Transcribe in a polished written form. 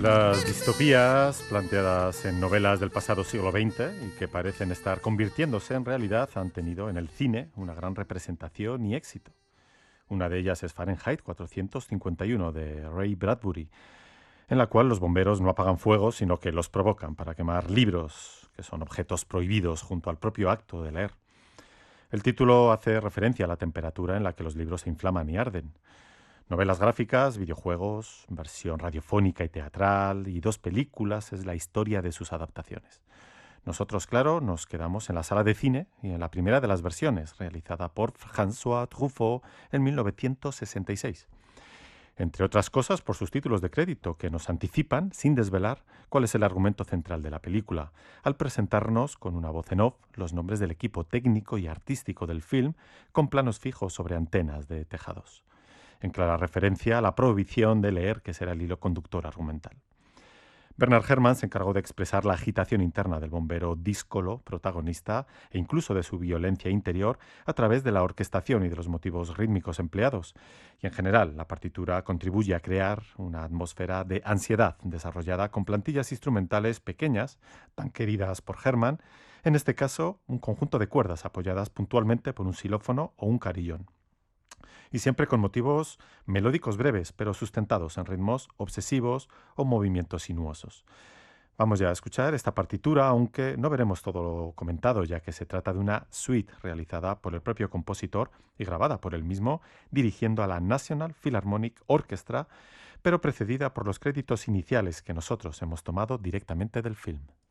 Las distopías planteadas en novelas del pasado siglo XX y que parecen estar convirtiéndose en realidad han tenido en el cine una gran representación y éxito. Una de ellas es Fahrenheit 451 de Ray Bradbury, en la cual los bomberos no apagan fuegos, sino que los provocan para quemar libros, que son objetos prohibidos junto al propio acto de leer. El título hace referencia a la temperatura en la que los libros se inflaman y arden. Novelas gráficas, videojuegos, versión radiofónica y teatral y 2 películas es la historia de sus adaptaciones. Nosotros, claro, nos quedamos en la sala de cine y en la primera de las versiones, realizada por François Truffaut en 1966. Entre otras cosas, por sus títulos de crédito, que nos anticipan, sin desvelar, cuál es el argumento central de la película, al presentarnos, con una voz en off, los nombres del equipo técnico y artístico del film, con planos fijos sobre antenas de tejados, en clara referencia a la prohibición de leer, que será el hilo conductor argumental. Bernard Herrmann se encargó de expresar la agitación interna del bombero díscolo, protagonista, e incluso de su violencia interior, a través de la orquestación y de los motivos rítmicos empleados. Y en general, la partitura contribuye a crear una atmósfera de ansiedad desarrollada con plantillas instrumentales pequeñas, tan queridas por Herrmann, en este caso, un conjunto de cuerdas apoyadas puntualmente por un xilófono o un carillón, y siempre con motivos melódicos breves, pero sustentados en ritmos obsesivos o movimientos sinuosos. Vamos ya a escuchar esta partitura, aunque no veremos todo lo comentado, ya que se trata de una suite realizada por el propio compositor y grabada por él mismo, dirigiendo a la National Philharmonic Orchestra, pero precedida por los créditos iniciales que nosotros hemos tomado directamente del film.